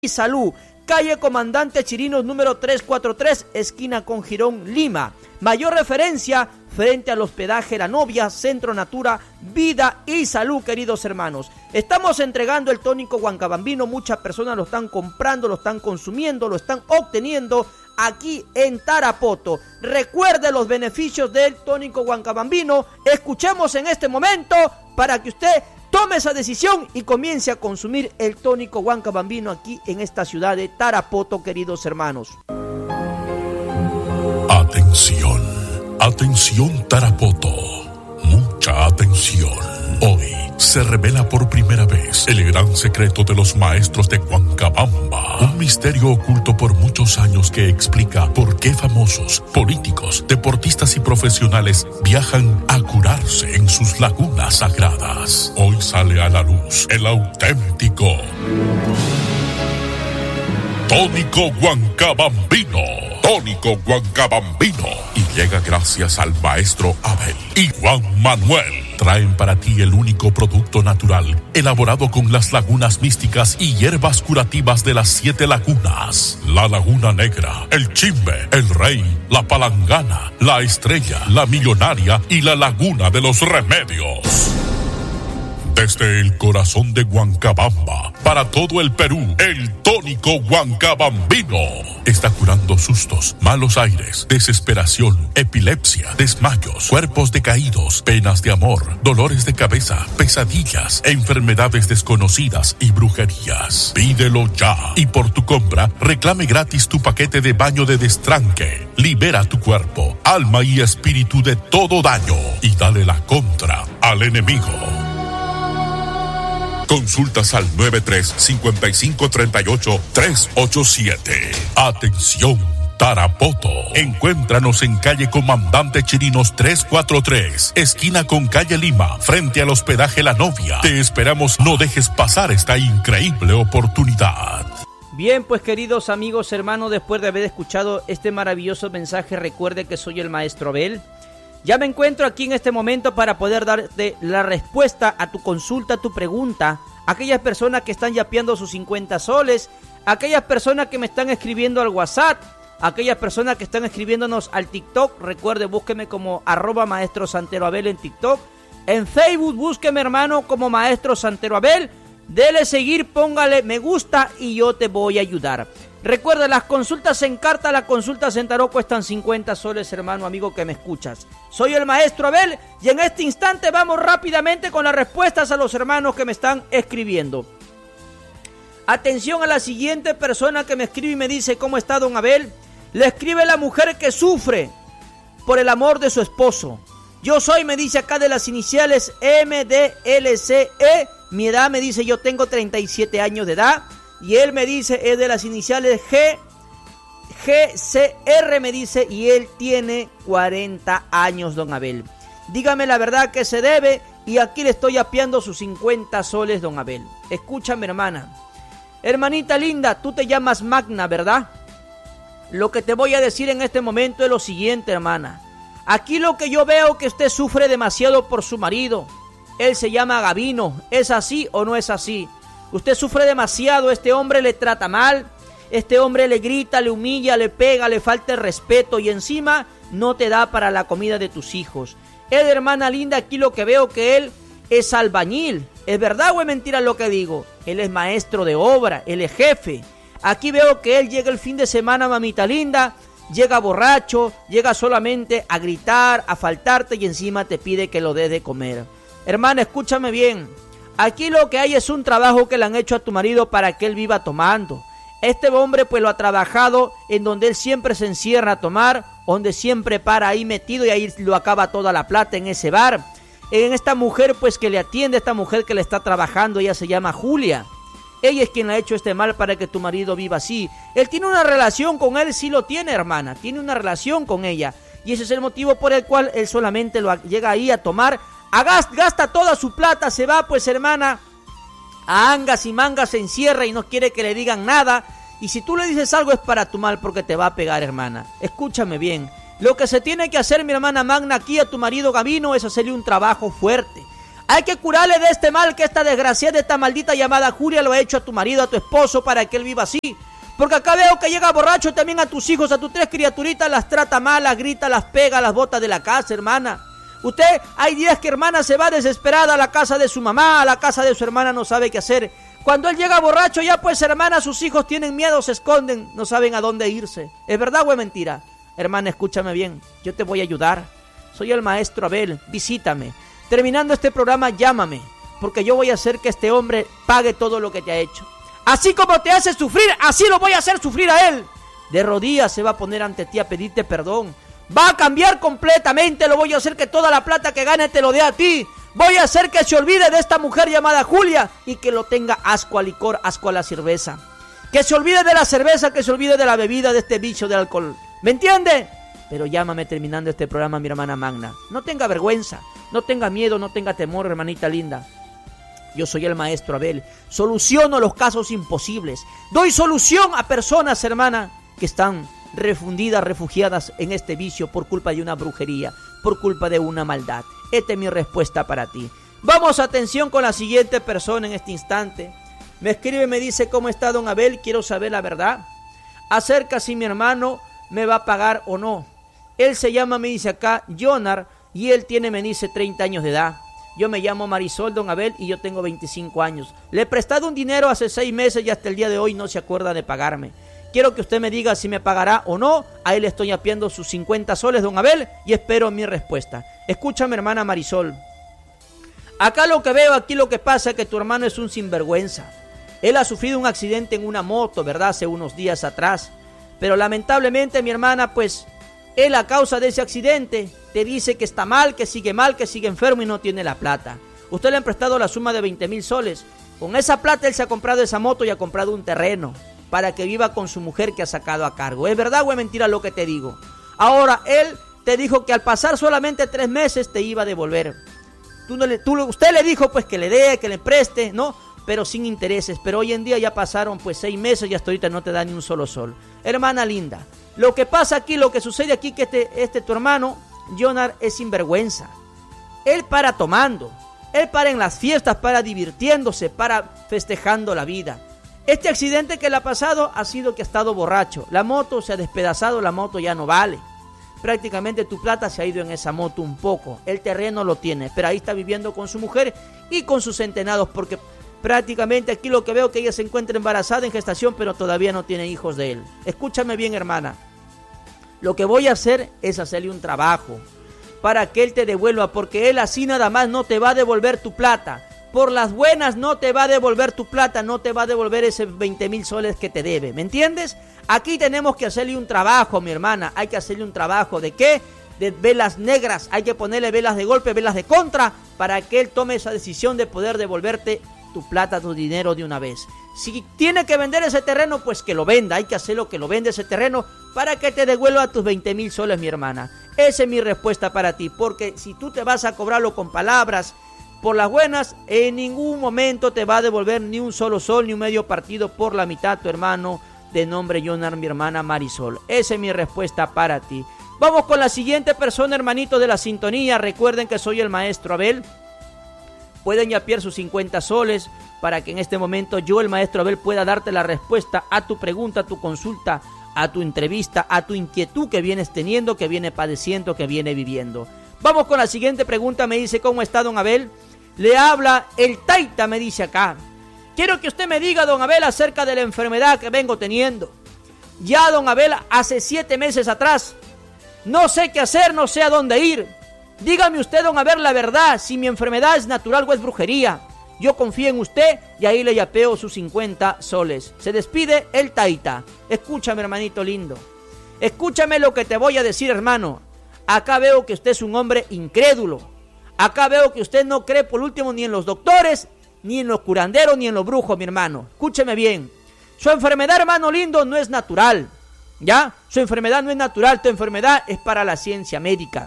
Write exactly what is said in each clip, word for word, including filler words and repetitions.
y Salud, calle Comandante Chirinos número trescientos cuarenta y tres, esquina con Girón, Lima. Mayor referencia frente al hospedaje La Novia, Centro Natura, Vida y Salud, queridos hermanos. Estamos entregando el tónico Huancabambino, muchas personas lo están comprando, lo están consumiendo, lo están obteniendo aquí en Tarapoto. Recuerde los beneficios del tónico Huancabambino. Escuchemos en este momento para que usted tome esa decisión y comience a consumir el tónico Huancabambino aquí en esta ciudad de Tarapoto, queridos hermanos. Atención, atención Tarapoto, mucha atención. Hoy se revela por primera vez el gran secreto de los maestros de Huancabamba, un misterio oculto por muchos años que explica por qué famosos, políticos, deportistas y profesionales viajan a curarse en sus lagunas sagradas. Hoy sale a la luz el auténtico tónico Huancabambino. Tónico Huancabambino. Y llega gracias al maestro Abel y Juan Manuel. Traen para ti el único producto natural elaborado con las lagunas místicas y hierbas curativas de las siete lagunas: la Laguna Negra, el Chimbe, el Rey, la Palangana, la Estrella, la Millonaria y la Laguna de los Remedios. Desde el corazón de Huancabamba, para todo el Perú, el tónico Huancabambino está curando sustos, malos aires, desesperación, epilepsia, desmayos, cuerpos decaídos, penas de amor, dolores de cabeza, pesadillas, enfermedades desconocidas y brujerías. Pídelo ya y por tu compra reclame gratis tu paquete de baño de destranque. Libera tu cuerpo, alma y espíritu de todo daño y dale la contra al enemigo. Consultas al nueve tres cinco cinco tres ocho tres ocho siete. Atención Tarapoto. Encuéntranos en calle Comandante Chirinos trescientos cuarenta y tres, esquina con calle Lima, frente al hospedaje La Novia. Te esperamos, no dejes pasar esta increíble oportunidad. Bien, pues queridos amigos, hermanos, después de haber escuchado este maravilloso mensaje, recuerde que soy el maestro Abel. Ya me encuentro aquí en este momento para poder darte la respuesta a tu consulta, a tu pregunta. Aquellas personas que están yapeando sus cincuenta soles, aquellas personas que me están escribiendo al WhatsApp, aquellas personas que están escribiéndonos al TikTok. Recuerde, búsqueme como arroba maestro Santero Abel en TikTok. En Facebook, búsqueme, hermano, como maestro Santero Abel. Dele seguir, póngale me gusta y yo te voy a ayudar. Recuerda, las consultas en carta, las consultas en tarot cuestan cincuenta soles, hermano, amigo que me escuchas. Soy el maestro Abel y en este instante vamos rápidamente con las respuestas a los hermanos que me están escribiendo. Atención a la siguiente persona que me escribe y me dice: ¿cómo está, don Abel? Le escribe la mujer que sufre por el amor de su esposo. Yo soy, me dice acá, de las iniciales M D L C E. Mi edad, me dice, yo tengo treinta y siete años de edad. Y él me dice, es de las iniciales G, G C R, me dice, y él tiene cuarenta años, don Abel. Dígame la verdad que se debe, y aquí le estoy apiando sus cincuenta soles, don Abel. Escúchame, hermana. Hermanita linda, tú te llamas Magna, ¿verdad? Lo que te voy a decir en este momento es lo siguiente, hermana. Aquí lo que yo veo que usted sufre demasiado por su marido. Él se llama Gabino. ¿Es así o no es así? Usted sufre demasiado, este hombre le trata mal, este hombre le grita, le humilla, le pega, le falta el respeto y encima no te da para la comida de tus hijos. Él, hermana linda, aquí lo que veo que él es albañil. ¿Es verdad o es mentira lo que digo? Él es maestro de obra, él es jefe. Aquí veo que él llega el fin de semana, mamita linda, llega borracho, llega solamente a gritar, a faltarte y encima te pide que lo des de comer. Hermana, escúchame bien. Aquí lo que hay es un trabajo que le han hecho a tu marido para que él viva tomando. Este hombre pues lo ha trabajado en donde él siempre se encierra a tomar, donde siempre para ahí metido y ahí lo acaba toda la plata en ese bar. En esta mujer pues que le atiende, esta mujer que le está trabajando, ella se llama Julia. Ella es quien le ha hecho este mal para que tu marido viva así. Él tiene una relación con él, sí lo tiene, hermana, tiene una relación con ella. Y ese es el motivo por el cual él solamente lo llega ahí a tomar. Gasta toda su plata, se va pues, hermana, a angas y mangas, se encierra y no quiere que le digan nada. Y si tú le dices algo es para tu mal, porque te va a pegar, hermana. Escúchame bien, lo que se tiene que hacer, mi hermana Magna, aquí a tu marido Gabino es hacerle un trabajo fuerte. Hay que curarle de este mal que esta desgraciada, esta maldita llamada Julia lo ha hecho a tu marido, a tu esposo, para que él viva así. Porque acá veo que llega borracho también a tus hijos, a tus tres criaturitas, las trata mal, las grita, las pega, las bota de la casa, hermana. Usted, hay días que hermana se va desesperada a la casa de su mamá, a la casa de su hermana, no sabe qué hacer. Cuando él llega borracho ya pues hermana, sus hijos tienen miedo, se esconden, no saben a dónde irse. ¿Es verdad o es mentira? Hermana, escúchame bien, yo te voy a ayudar. Soy el maestro Abel, visítame. Terminando este programa, llámame, porque yo voy a hacer que este hombre pague todo lo que te ha hecho. Así como te hace sufrir, así lo voy a hacer sufrir a él. De rodillas se va a poner ante ti a pedirte perdón. Va a cambiar completamente, lo voy a hacer que toda la plata que gane te lo dé a ti. Voy a hacer que se olvide de esta mujer llamada Julia y que lo tenga asco al licor, asco a la cerveza. Que se olvide de la cerveza, que se olvide de la bebida, de este bicho de alcohol. ¿Me entiende? Pero llámame terminando este programa, mi hermana Magna. No tenga vergüenza, no tenga miedo, no tenga temor, hermanita linda. Yo soy el maestro Abel. Soluciono los casos imposibles. Doy solución a personas, hermana, que están refundidas, refugiadas en este vicio por culpa de una brujería, por culpa de una maldad. Esta es mi respuesta para ti. Vamos, atención con la siguiente persona en este instante. Me escribe, me dice, ¿cómo está don Abel? Quiero saber la verdad acerca si mi hermano me va a pagar o no. Él se llama, me dice acá, Jonar, y él tiene, me dice, treinta años de edad. Yo me llamo Marisol, don Abel, y yo tengo veinticinco años. Le he prestado un dinero hace seis meses y hasta el día de hoy no se acuerda de pagarme. Quiero que usted me diga si me pagará o no. Ahí le estoy apiando sus cincuenta soles, don Abel, y espero mi respuesta. Escúchame, hermana Marisol. Acá lo que veo, aquí lo que pasa es que tu hermano es un sinvergüenza. Él ha sufrido un accidente en una moto, ¿verdad? Hace unos días atrás. Pero lamentablemente, mi hermana, pues, él a causa de ese accidente te dice que está mal, que sigue mal, que sigue enfermo y no tiene la plata. Usted le ha prestado la suma de veinte mil soles. Con esa plata él se ha comprado esa moto y ha comprado un terreno para que viva con su mujer que ha sacado a cargo. ¿Es verdad o es mentira lo que te digo? Ahora, él te dijo que al pasar solamente tres meses te iba a devolver. Tú no le, tú, usted le dijo pues que le dé, que le preste, ¿no? Pero sin intereses. Pero hoy en día ya pasaron pues seis meses y hasta ahorita no te da ni un solo sol. Hermana linda, lo que pasa aquí, lo que sucede aquí, que este, este tu hermano, Jonar, es sinvergüenza. Él para tomando, él para en las fiestas, para divirtiéndose, para festejando la vida. Este accidente que le ha pasado ha sido que ha estado borracho. La moto se ha despedazado, la moto ya no vale. Prácticamente tu plata se ha ido en esa moto un poco. El terreno lo tiene, pero ahí está viviendo con su mujer y con sus centenados, porque prácticamente aquí lo que veo es que ella se encuentra embarazada, en gestación, pero todavía no tiene hijos de él. Escúchame bien, hermana. Lo que voy a hacer es hacerle un trabajo para que él te devuelva, porque él así nada más no te va a devolver tu plata. Por las buenas no te va a devolver tu plata, no te va a devolver ese veinte mil soles que te debe, ¿me entiendes? Aquí tenemos que hacerle un trabajo, mi hermana, hay que hacerle un trabajo, ¿de qué? De velas negras, hay que ponerle velas de golpe, velas de contra, para que él tome esa decisión de poder devolverte tu plata, tu dinero de una vez. Si tiene que vender ese terreno, pues que lo venda, hay que hacerlo, que lo venda ese terreno, para que te devuelva tus veinte mil soles, mi hermana. Esa es mi respuesta para ti, porque si tú te vas a cobrarlo con palabras, por las buenas, en ningún momento te va a devolver ni un solo sol, ni un medio partido por la mitad, tu hermano de nombre Jonar, mi hermana Marisol. Esa es mi respuesta para ti. Vamos con la siguiente persona, hermanito de la sintonía. Recuerden que soy el maestro Abel. Pueden yapear sus cincuenta soles para que en este momento yo, el maestro Abel, pueda darte la respuesta a tu pregunta, a tu consulta, a tu entrevista, a tu inquietud que vienes teniendo, que viene padeciendo, que viene viviendo. Vamos con la siguiente pregunta. Me dice, ¿cómo está don Abel? Le habla el Taita, me dice acá. Quiero que usted me diga, don Abel, acerca de la enfermedad que vengo teniendo. Ya, don Abel, hace siete meses atrás. No sé qué hacer, no sé a dónde ir. Dígame usted, don Abel, la verdad, si mi enfermedad es natural o es brujería. Yo confío en usted y ahí le yapeo sus cincuenta soles. Se despide el Taita. Escúchame, hermanito lindo. Escúchame lo que te voy a decir, hermano. Acá veo que usted es un hombre incrédulo. Acá veo que usted no cree, por último, ni en los doctores, ni en los curanderos, ni en los brujos, mi hermano. Escúcheme bien. Su enfermedad, hermano lindo, no es natural. ¿Ya? Su enfermedad no es natural. Tu enfermedad es para la ciencia médica.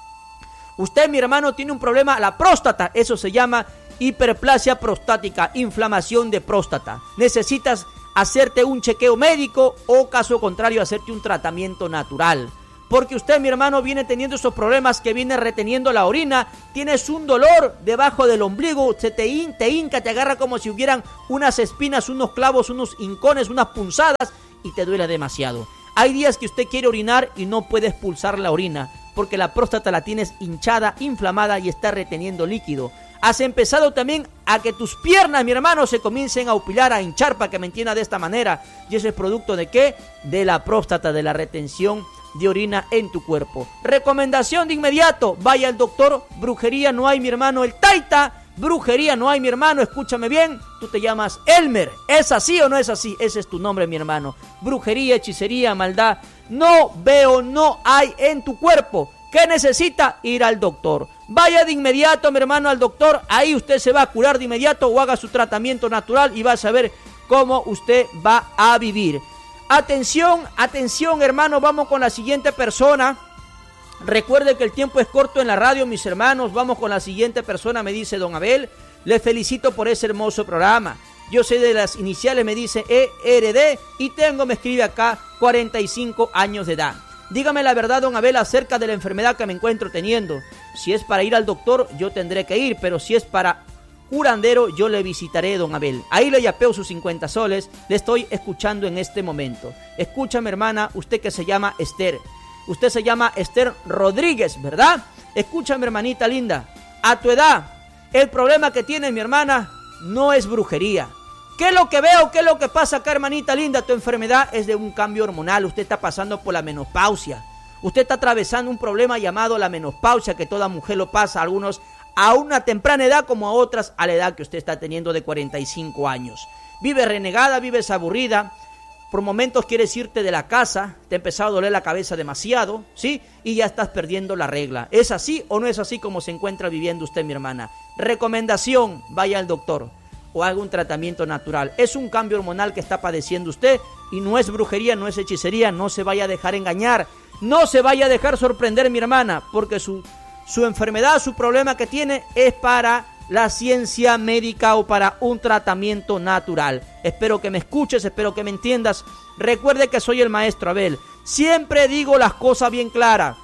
Usted, mi hermano, tiene un problema, la próstata. Eso se llama hiperplasia prostática, inflamación de próstata. Necesitas hacerte un chequeo médico o, caso contrario, hacerte un tratamiento natural. porque usted, mi hermano, viene teniendo esos problemas que viene reteniendo la orina, tienes un dolor debajo del ombligo, se te, hin, te hinca, te agarra como si hubieran unas espinas, unos clavos, unos hincones, unas punzadas y te duele demasiado. Hay días que usted quiere orinar y no puede expulsar la orina porque la próstata la tienes hinchada, inflamada y está reteniendo líquido. Has empezado también a que tus piernas, mi hermano, se comiencen a upilar, a hinchar, para que me entienda de esta manera. ¿Y eso es producto de qué? De la próstata, de la retención de orina en tu cuerpo. Recomendación de inmediato, vaya al doctor. Brujería no hay, mi hermano, el taita. Brujería no hay, mi hermano, escúchame bien. Tú te llamas Elmer. ¿Es así o no es así? Ese es tu nombre, mi hermano. Brujería, hechicería, maldad, no veo, no hay en tu cuerpo. ¿Qué necesita? Ir al doctor. Vaya de inmediato, mi hermano, al doctor. Ahí usted se va a curar de inmediato o haga su tratamiento natural y va a saber cómo usted va a vivir. Atención, atención, hermano, vamos con la siguiente persona. Recuerde que el tiempo es corto en la radio, mis hermanos. Vamos con la siguiente persona, me dice don Abel. Le felicito por ese hermoso programa. Yo sé de las iniciales, me dice E R D y tengo, me escribe acá, cuarenta y cinco años de edad. Dígame la verdad, don Abel, acerca de la enfermedad que me encuentro teniendo. Si es para ir al doctor, yo tendré que ir, pero si es para curandero, yo le visitaré, don Abel. Ahí le yapeo sus cincuenta soles, le estoy escuchando en este momento. Escúchame, hermana, usted que se llama Esther. Usted se llama Esther Rodríguez, ¿verdad? Escúchame, hermanita linda, a tu edad, el problema que tiene mi hermana no es brujería. ¿Qué es lo que veo? ¿Qué es lo que pasa acá, hermanita linda? Tu enfermedad es de un cambio hormonal. Usted está pasando por la menopausia. Usted está atravesando un problema llamado la menopausia, que toda mujer lo pasa, algunos a una temprana edad como a otras a la edad que usted está teniendo de cuarenta y cinco años. Vives renegada, vives aburrida. Por momentos quieres irte de la casa, te ha empezado a doler la cabeza demasiado, ¿sí? Y ya estás perdiendo la regla. ¿Es así o no es así como se encuentra viviendo usted, mi hermana? Recomendación, vaya al doctor o haga un tratamiento natural. Es un cambio hormonal que está padeciendo usted y no es brujería, no es hechicería. No se vaya a dejar engañar, no se vaya a dejar sorprender, mi hermana, porque su, su enfermedad, su problema que tiene es para la ciencia médica o para un tratamiento natural. Espero que me escuches, espero que me entiendas. Recuerde que soy el maestro Abel. Siempre digo las cosas bien claras.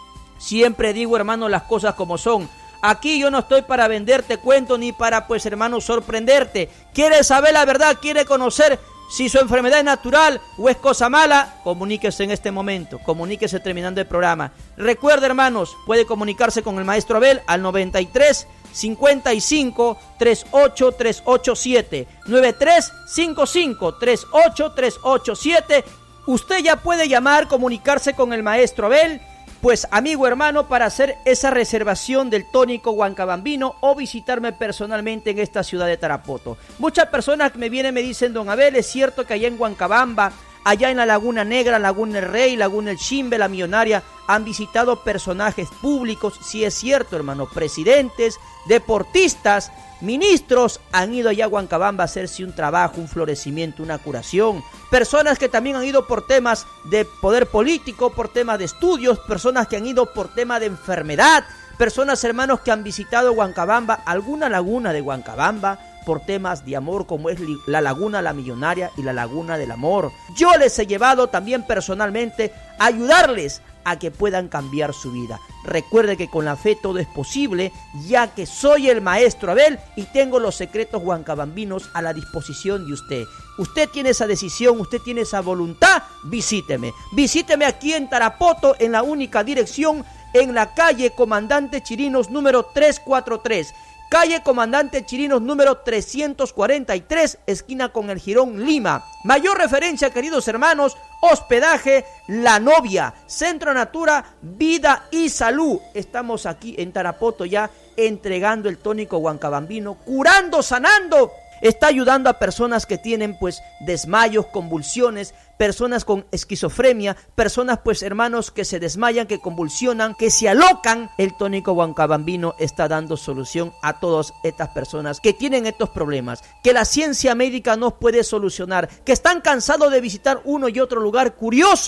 Siempre digo, hermano, las cosas como son. Aquí yo no estoy para venderte cuento ni para, pues, hermano, sorprenderte. ¿Quiere saber la verdad? ¿Quiere conocer si su enfermedad es natural o es cosa mala? Comuníquese en este momento. Comuníquese terminando el programa. Recuerde, hermanos, puede comunicarse con el maestro Abel al noventa y tres, cincuenta y cinco, treinta y ocho, trescientos ochenta y siete. noventa y tres, cincuenta y cinco, treinta y ocho, trescientos ochenta y siete. Usted ya puede llamar, comunicarse con el maestro Abel, pues, amigo hermano, para hacer esa reservación del tónico Huancabambino o visitarme personalmente en esta ciudad de Tarapoto. Muchas personas me vienen y me dicen, don Abel, es cierto que allá en Huancabamba, allá en la Laguna Negra, Laguna El Rey, Laguna El Chimbe, La Millonaria, han visitado personajes públicos. Sí es cierto, hermano, presidentes, deportistas, ministros han ido allá a Huancabamba a hacerse un trabajo, un florecimiento, una curación. Personas que también han ido por temas de poder político, por temas de estudios, personas que han ido por tema de enfermedad, personas, hermanos, que han visitado Huancabamba, alguna laguna de Huancabamba, por temas de amor, como es la Laguna La Millonaria y la Laguna del Amor. Yo les he llevado también personalmente a ayudarles a que puedan cambiar su vida. Recuerde que con la fe todo es posible, ya que soy el maestro Abel y tengo los secretos huancabambinos a la disposición de usted. Usted tiene esa decisión, usted tiene esa voluntad, visíteme. Visíteme aquí en Tarapoto, en la única dirección, en la calle Comandante Chirinos número trescientos cuarenta y tres. Calle Comandante Chirinos número trescientos cuarenta y tres, esquina con el Jirón, Lima. Mayor referencia, queridos hermanos, hospedaje La Novia, Centro Natura, Vida y Salud. Estamos aquí en Tarapoto ya entregando el tónico huancabambino, curando, sanando. Está ayudando a personas que tienen, pues, desmayos, convulsiones, personas con esquizofrenia, personas, pues, hermanos, que se desmayan, que convulsionan, que se alocan. El tónico huancabambino está dando solución a todas estas personas que tienen estos problemas, que la ciencia médica no puede solucionar, que están cansados de visitar uno y otro lugar, curiosos,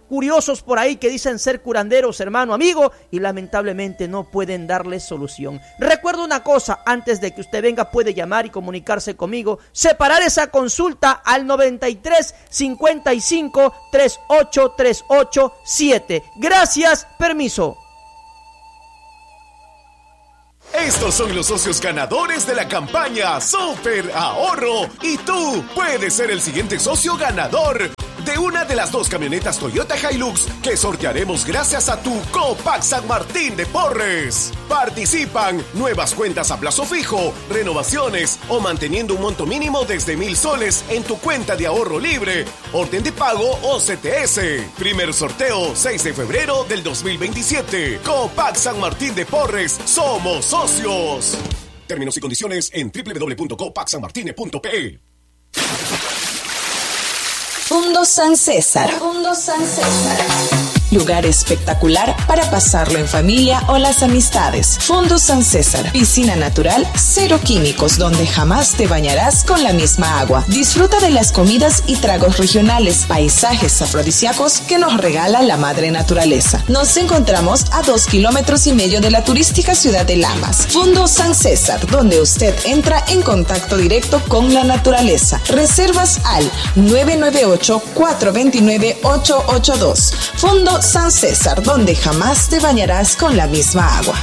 curiosos por ahí que dicen ser curanderos, hermano, amigo, y lamentablemente no pueden darles solución. Recuerda una cosa, antes de que usted venga puede llamar y comunicarse conmigo, separar esa consulta al noventa y tres cincuenta y cinco treinta y ocho treinta y ocho siete. Gracias, permiso. Estos son los socios ganadores de la campaña Super Ahorro y tú puedes ser el siguiente socio ganador de una de las dos camionetas Toyota Hilux que sortearemos gracias a tu Copac San Martín de Porres. Participan nuevas cuentas a plazo fijo, renovaciones o manteniendo un monto mínimo desde mil soles en tu cuenta de ahorro libre, orden de pago o C T S. Primer sorteo seis de febrero del dos mil veintisiete. Copac San Martín de Porres, somos socios. Términos y condiciones en doble u doble u doble u punto copac san martine punto p e. Fundo San César. Fundo San César. Lugar espectacular para pasarlo en familia o las amistades. Fundo San César. Piscina natural, cero químicos, donde jamás te bañarás con la misma agua. Disfruta de las comidas y tragos regionales, paisajes afrodisíacos que nos regala la madre naturaleza. Nos encontramos a dos kilómetros y medio de la turística ciudad de Lamas. Fundo San César, donde usted entra en contacto directo con la naturaleza. Reservas al nueve nueve ocho, cuatro dos nueve, ocho ocho dos. Fundo San César, donde jamás te bañarás con la misma agua.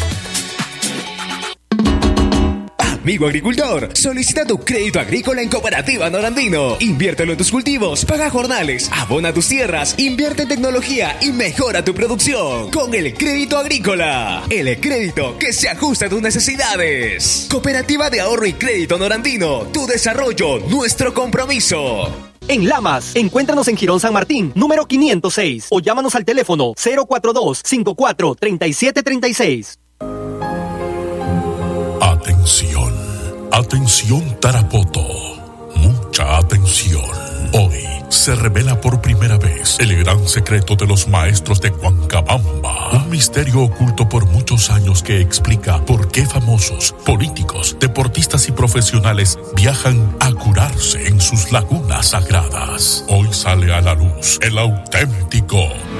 Amigo agricultor, solicita tu crédito agrícola en Cooperativa Norandino. Inviértelo en tus cultivos, paga jornales, abona tus tierras, invierte en tecnología y mejora tu producción con el crédito agrícola. El crédito que se ajusta a tus necesidades. Cooperativa de Ahorro y Crédito Norandino, tu desarrollo, nuestro compromiso. En Lamas, encuéntranos en Girón San Martín, número quinientos seis, o llámanos al teléfono cero cuatro dos, cinco cuatro, tres siete tres seis. Atención, atención Tarapoto, mucha atención. Hoy se revela por primera vez el gran secreto de los maestros de Huancabamba, un misterio oculto por muchos años que explica por qué famosos, políticos, deportistas y profesionales viajan a curarse en sus lagunas sagradas. Hoy sale a la luz el auténtico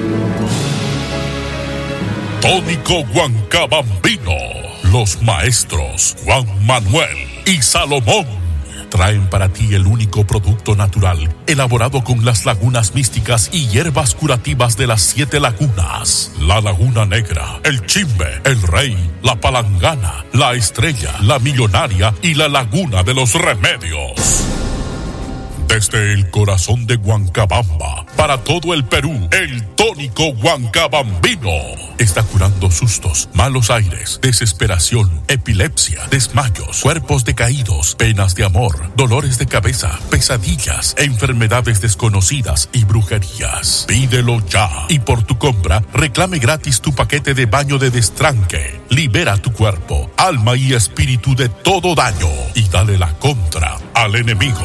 tónico huancabambino. Los maestros Juan Manuel y Salomón traen para ti el único producto natural elaborado con las lagunas místicas y hierbas curativas de las siete lagunas: la Laguna Negra, el Chimbe, el Rey, la Palangana, la Estrella, la Millonaria y la Laguna de los Remedios. Desde el corazón de Huancabamba, para todo el Perú, el tónico huancabambino está curando sustos, malos aires, desesperación, epilepsia, desmayos, cuerpos decaídos, penas de amor, dolores de cabeza, pesadillas, enfermedades desconocidas y brujerías. Pídelo ya y por tu compra reclame gratis tu paquete de baño de destranque. Libera tu cuerpo, alma y espíritu de todo daño y dale la contra al enemigo.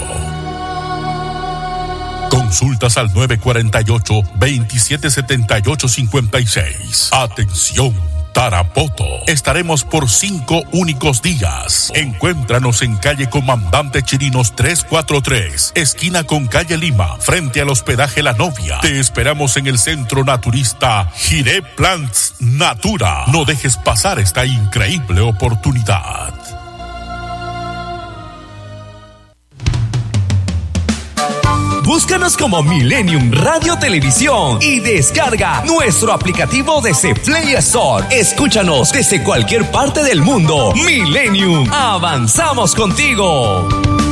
Consultas al nueve cuatro ocho, veintisiete setenta y ocho cincuenta y seis. Atención Tarapoto, estaremos por cinco únicos días. Encuéntranos en calle Comandante Chirinos trescientos cuarenta y tres, esquina con calle Lima, frente al hospedaje La Novia. Te esperamos en el centro naturista Giré Plants Natura. No dejes pasar esta increíble oportunidad. Búscanos como Millennium Radio Televisión y descarga nuestro aplicativo desde Play Store. Escúchanos desde cualquier parte del mundo. Millennium, avanzamos contigo.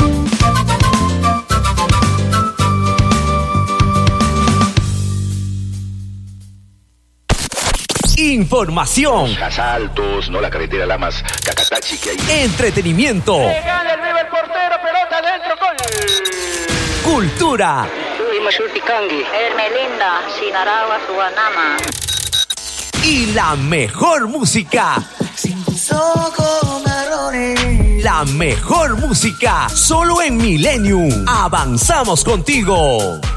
Información. Asaltos, no la carretera Lamas, Cacatachi que hay. Entretenimiento. Le gana el vive el portero, pelota dentro, gol. Cultura. Hermelinda, Sinaragua, Subanama. Y la mejor música. La mejor música solo en Millennium. Avanzamos contigo.